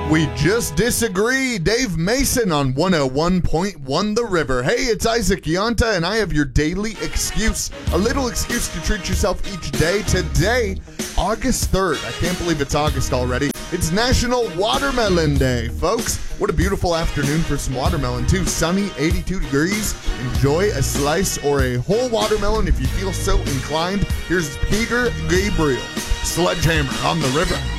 We just disagree. Dave Mason on 101.1 The River. Hey, it's Isaac Yonta, and I have your daily excuse. A little excuse to treat yourself each day. Today, August 3rd. I can't believe it's August already. It's National Watermelon Day, folks. What a beautiful afternoon for some watermelon, too. Sunny, 82 degrees. Enjoy a slice or a whole watermelon if you feel so inclined. Here's Peter Gabriel, Sledgehammer on The River.